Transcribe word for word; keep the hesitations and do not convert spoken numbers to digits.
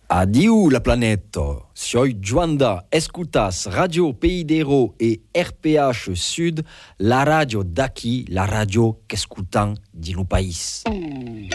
Adieu la planète. Soy Juanda, escutas Radio Pays d'Héros et R P H Sud, la radio d'aquí, la radio qu'escutan di no país.